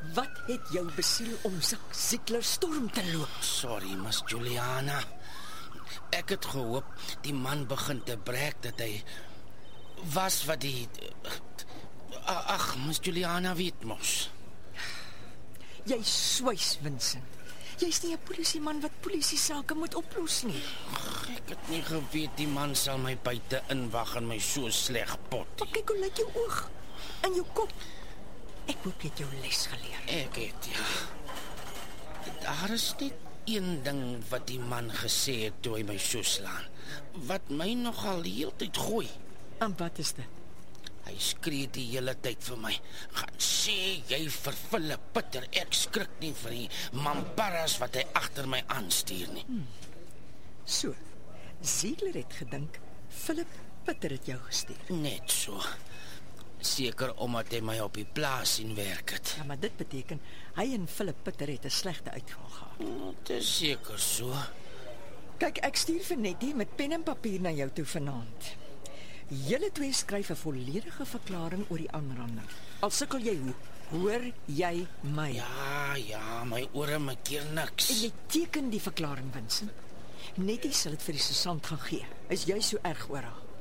Wat het jou besiel om Ziegler storm te loop? Sorry, Miss Juliana. Ek het gehoop die man begin te breek dat hy was wat die... Ag, Miss Juliana weet mos. Jy swys, Vincent. Jy's nie 'n polisieman wat polisiesake moet oplos nie. Ek het nie geweet die man sal my buite inwag en my so sleg pot. Maar kyk hoe lyk jou oog en jou kop. Ek hoop jy het jou les geleer. Ek het, ja. Daar is net een ding wat die man gesê het toe hy my so slaan, wat my nogal die hele tyd gooi. En wat is dit? Hy skree die hele tyd vir my. Gaan sê jy vir Philip Pitter, ek skrik nie vir die mamparras wat hy agter my aanstuur nie. So, Ziegler het gedink Philip Pitter het jou gestuur. Net so. Seker omdat hy my op die plaas sien werk het. Ja, maar dit beteken hy en Philip Pitter het 'n slegte uitval gehad. Dit is seker so. Kyk, ek stuur vir Nettie met pen en papier na jou toe vanaand. Julle twee skryf 'n volledige verklaring oor die aanranding. Al sukkel jy hoe, hoor jy my? Ja, my ore maak keer niks. En jy teken die verklaring, Vincent. Nettie sal dit vir die sergeant gaan gee. Is jy so erg oor haar?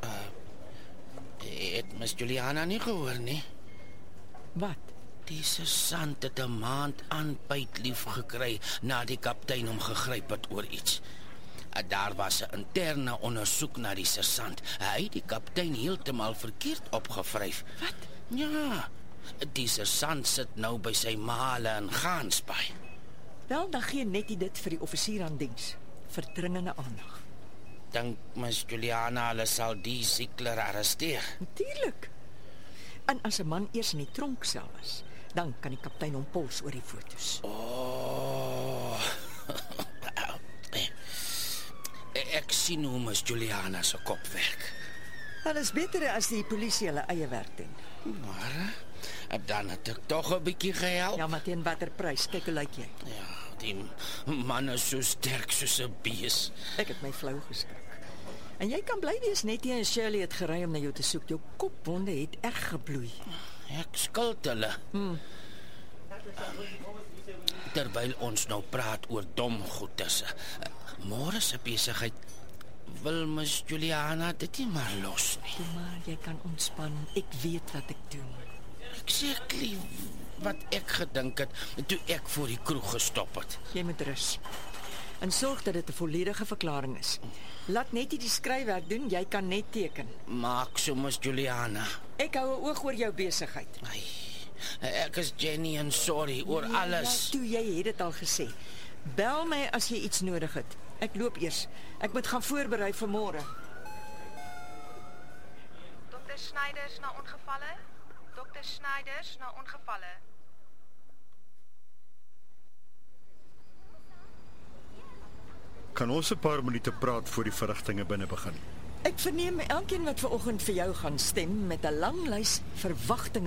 Het Miss Juliana nie gehoor nie? Wat? Die sergeant het 'n maand aan bytlief gekry na die kaptein hom gegryp het oor iets. Daar was 'n interne ondersoek na die sergeant. Hy het die kaptein heeltemal verkeerd opgevryf. Wat? Ja, die sergeant sit nou by sy maale in Gansbaai. Wel, dan gee Nettie dit vir die offisier aan diens. Vir dringende aandag. Dink Miss Juliana hulle sal die Ziegler arresteer? Natuurlik. En as 'n man eers in die tronksel is, dan kan die kaptein hom pols oor die foto's. Oh. Ek sien hoe Miss Juliana se kop werk. Dit is beter as die polisie hulle eie werk doen. Maar dan het ek tog 'n bietjie gehelp. Ja, maar teen watter prys? Kyk hoe lyk jy. Ja, die man is so sterk soos 'n bees. Ek het my flou geskrik. En jy kan bly wees, Nettie en Shirley het gery om na jou te soek. Jou kopwonde het erg gebloei. Ek skuld hulle. Terwyl ons nou praat oor dom goedes. Môre se besigheid wil Miss Juliana dit nie maar los nie. Toe maar, jy kan ontspan. Ek weet wat ek doen. Exactly wat ek gedink het toe ek voor die kroeg gestop het. Jy moet rus. En sorg dat dit 'n volledige verklaring is. Laat Nettie die skryfwerk doen, jy kan net teken. Maak so, Miss Juliana. Ek hou 'n oog oor jou besigheid. Ai, ek is Jenny en sorry oor alles. Ja, toe jy het dit al gesê. Bel my as jy iets nodig het. Ek loop eers. Ek moet gaan voorberei vir môre. Dokter Schneiders na ongevalle. Dokter Schneiders na ongevalle. Kan ons 'n paar minute praat voor die verrigtinge binne begin? Ek verneem elkeen wat ver oggend vir jou gaan stem met 'n lang lys verwagtinge